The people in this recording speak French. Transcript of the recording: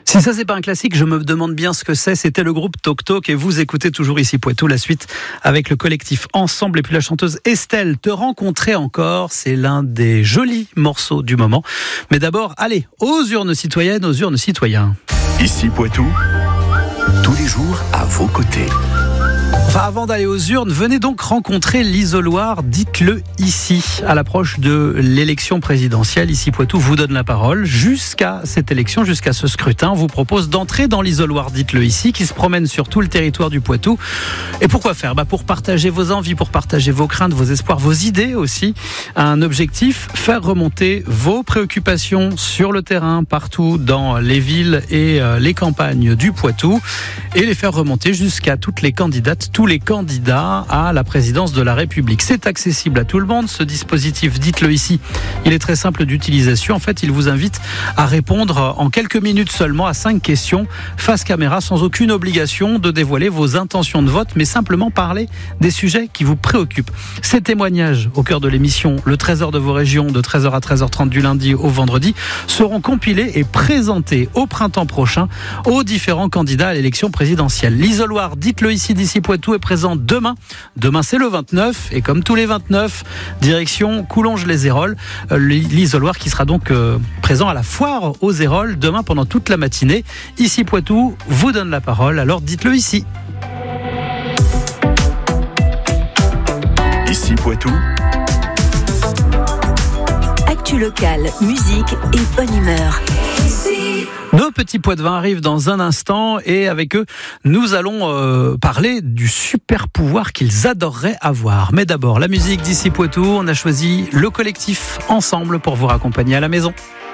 Si ça c'est pas un classique, je me demande bien ce que c'est. C'était le groupe Toc Toc et vous écoutez toujours ici Poitou. La suite avec le collectif Ensemble et puis la chanteuse Estelle. Te rencontrer encore, c'est l'un des jolis morceaux du moment. Mais d'abord, allez, aux urnes citoyennes, aux urnes citoyens. Ici Poitou, tous les jours à vos côtés. Enfin, avant d'aller aux urnes, venez donc rencontrer l'isoloir, dites-le ici. À l'approche de l'élection présidentielle, ici Poitou vous donne la parole. Jusqu'à cette élection, jusqu'à ce scrutin, on vous propose d'entrer dans l'isoloir, dites-le ici, qui se promène sur tout le territoire du Poitou. Et pourquoi faire ? Pour partager vos envies, pour partager vos craintes, vos espoirs, vos idées aussi. Un objectif, faire remonter vos préoccupations sur le terrain, partout dans les villes et les campagnes du Poitou. Et les faire remonter jusqu'à toutes les candidates, tous les candidats à la présidence de la République. C'est accessible à tout le monde, ce dispositif, dites-le ici. Il est très simple d'utilisation. En fait, il vous invite à répondre en quelques minutes seulement à 5 questions face caméra, sans aucune obligation de dévoiler vos intentions de vote, mais simplement parler des sujets qui vous préoccupent. Ces témoignages au cœur de l'émission Le Trésor de vos régions, de 13h à 13h30 du lundi au vendredi, seront compilés et présentés au printemps prochain aux différents candidats à l'élection présidentielle. L'isoloir, dites-le ici d'ici Poitou, est présent demain. Demain, c'est le 29. Et comme tous les 29, direction Coulonges-les-Héroles. L'isoloir qui sera donc présent à la foire aux Héroles demain pendant toute la matinée. Ici Poitou vous donne la parole. Alors dites-le ici. Ici Poitou. Actu locale, musique et bonne humeur. Nos petits pois de vin arrivent dans un instant et avec eux, nous allons parler du super pouvoir qu'ils adoreraient avoir. Mais d'abord, la musique d'ici Poitou, on a choisi le collectif Ensemble pour vous raccompagner à la maison.